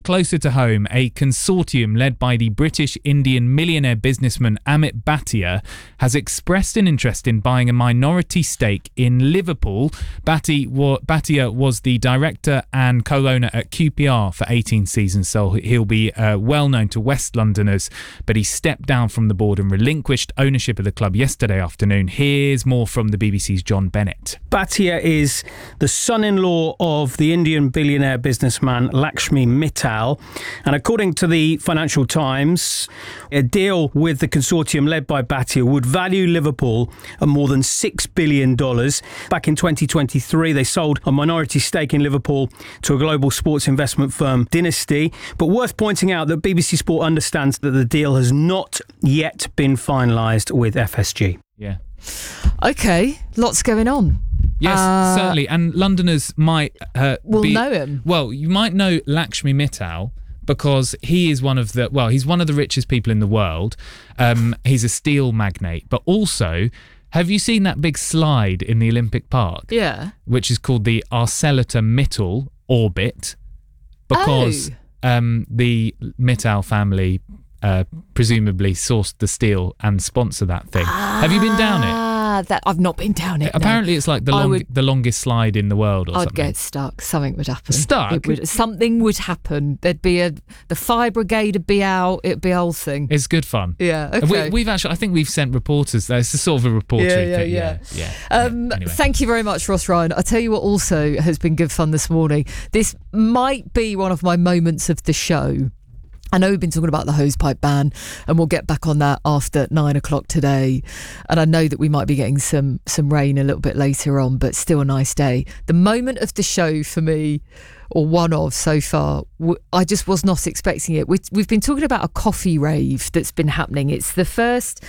closer to home, a consortium led by the British-Indian millionaire businessman Amit Bhatia has expressed an interest in buying a minority stake in Liverpool. Bhatia was the director and co-owner at QPR for 18 seasons, so he'll be well known to West Londoners, but he stepped down from the board and relinquished ownership of the club yesterday afternoon. Here's more from the BBC's John Bennett. Bhatia is the son-in-law of the Indian billionaire businessman Lakshmi Mittal, and according to the Financial Times, a deal with the consortium led by Bhatia would value Liverpool at more than $6 billion. Back in 2023, they sold a minority stake in Liverpool to a global sports investment firm, Dynasty. But worth pointing out that BBC Sport understands that the deal has not yet been finalised with FSG. Yeah. Okay, lots going on. Yes, certainly. And Londoners might know him. Well, you might know Lakshmi Mittal because he's one of the richest people in the world. He's a steel magnate. But also, have you seen that big slide in the Olympic Park? Yeah. Which is called the ArcelorMittal Orbit because the Mittal family presumably sourced the steel and sponsor that thing. Have you been down it? I've not been down it. Apparently, it's like the longest slide in the world, or something. I'd get stuck. Something would happen. Stuck? Something would happen. There'd be the fire brigade would be out. It'd be a whole thing. It's good fun. Yeah. Okay. We've actually, I think we've sent reporters there. It's a sort of a reportery thing. Yeah. Anyway. Thank you very much, Ross Ryan. I'll tell you what also has been good fun this morning. This might be one of my moments of the show. I know we've been talking about the hosepipe ban, and we'll get back on that after 9 o'clock today. And I know that we might be getting some rain a little bit later on, but still a nice day. The moment of the show for me, or one of so far, I just was not expecting it. We've been talking about a coffee rave that's been happening. It's the first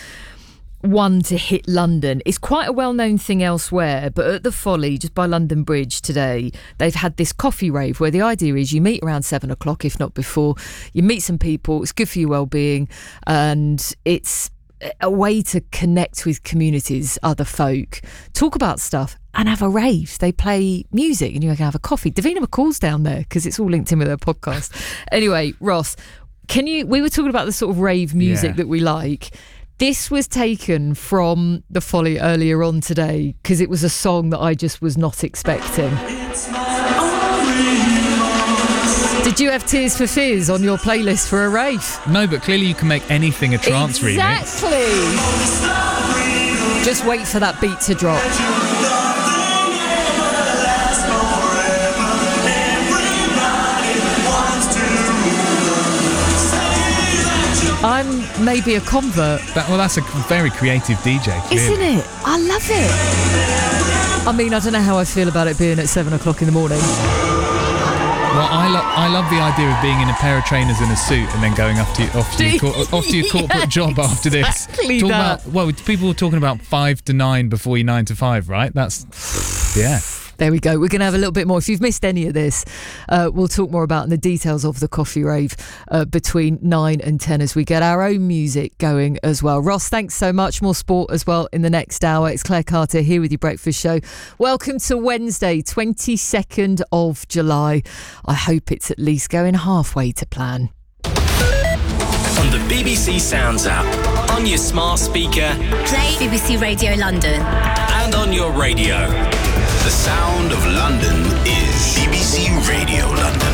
one to hit London. It's quite a well-known thing elsewhere, but at the Folly, just by London Bridge today, they've had this coffee rave where the idea is you meet around 7 o'clock, if not before. You meet some people, it's good for your well-being, and it's a way to connect with communities, other folk, talk about stuff and have a rave. They play music and you can have a coffee. Davina McCall's down there because it's all linked in with her podcast. Anyway, Ross, we were talking about the sort of rave music that we like. This was taken from the Folly earlier on today because it was a song that I just was not expecting. Did you have Tears for Fears on your playlist for a rave? No, but clearly you can make anything a trance remix. Exactly. Just wait for that beat to drop. I'm maybe a convert. That's a very creative DJ, clearly. Isn't it? I love it. I mean, I don't know how I feel about it being at 7 o'clock in the morning. Well, I love the idea of being in a pair of trainers and a suit and then going off to your corporate job after this. Exactly that. People were talking about 5 to 9 before your 9 to 5, right? That's, yeah. There we go. We're going to have a little bit more. If you've missed any of this, we'll talk more about the details of the coffee rave between 9 and 10 as we get our own music going as well. Ross, thanks so much. More sport as well in the next hour. It's Claire Carter here with your breakfast show. Welcome to Wednesday, 22nd of July. I hope it's at least going halfway to plan. On the BBC Sounds app, on your smart speaker, play BBC Radio London, and on your radio. The sound of London is BBC Radio London.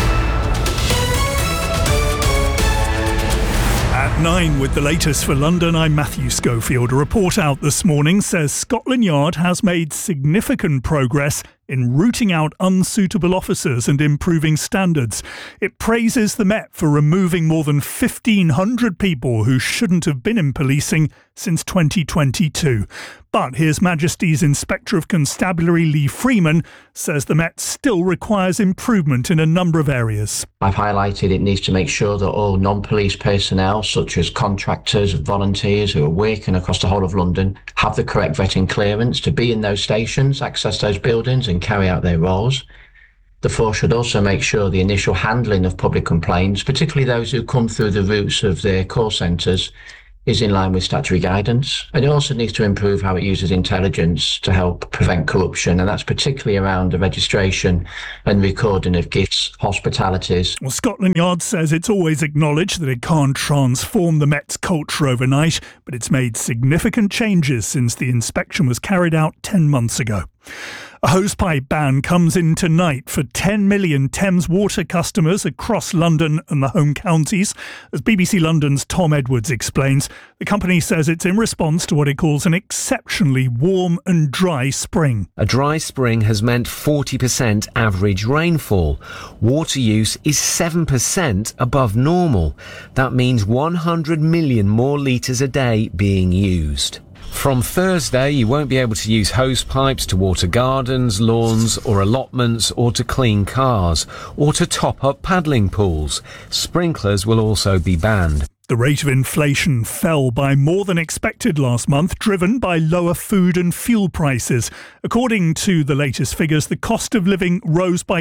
At 9 with the latest for London, I'm Matthew Schofield. A report out this morning says Scotland Yard has made significant progress in rooting out unsuitable officers and improving standards. It praises the Met for removing more than 1,500 people who shouldn't have been in policing since 2022. But His Majesty's Inspector of Constabulary Lee Freeman says the Met still requires improvement in a number of areas. I've highlighted it needs to make sure that all non-police personnel, such as contractors, volunteers who are working across the whole of London, have the correct vetting clearance to be in those stations, access those buildings and carry out their roles. The force should also make sure the initial handling of public complaints, particularly those who come through the routes of their call centres, is in line with statutory guidance. And it also needs to improve how it uses intelligence to help prevent corruption, and that's particularly around the registration and recording of gifts, hospitalities. Well, Scotland Yard says it's always acknowledged that it can't transform the Met's culture overnight, but it's made significant changes since the inspection was carried out 10 months ago. A hosepipe ban comes in tonight for 10 million Thames Water customers across London and the home counties. As BBC London's Tom Edwards explains, the company says it's in response to what it calls an exceptionally warm and dry spring. A dry spring has meant 40% average rainfall. Water use is 7% above normal. That means 100 million more litres a day being used. From Thursday, you won't be able to use hose pipes to water gardens, lawns or allotments, or to clean cars, or to top up paddling pools. Sprinklers will also be banned. The rate of inflation fell by more than expected last month, driven by lower food and fuel prices. According to the latest figures, the cost of living rose by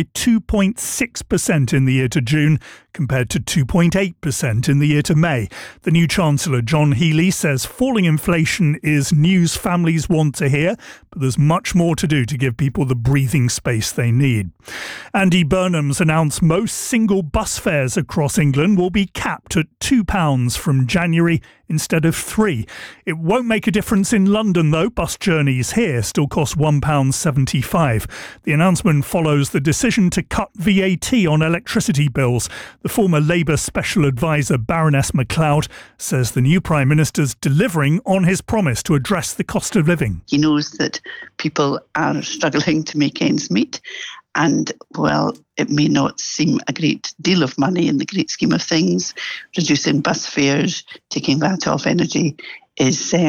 2.6% in the year to June, compared to 2.8% in the year to May. The new Chancellor, John Healey, says falling inflation is news families want to hear, but there's much more to do to give people the breathing space they need. Andy Burnham's announced most single bus fares across England will be capped at £2 from January instead of £3. It won't make a difference in London, though. Bus journeys here still cost £1.75. The announcement follows the decision to cut VAT on electricity bills. The former Labour Special Advisor Baroness MacLeod says the new Prime Minister's delivering on his promise to address the cost of living. He knows that people are struggling to make ends meet. And, well, it may not seem a great deal of money in the great scheme of things. Reducing bus fares, taking that off energy is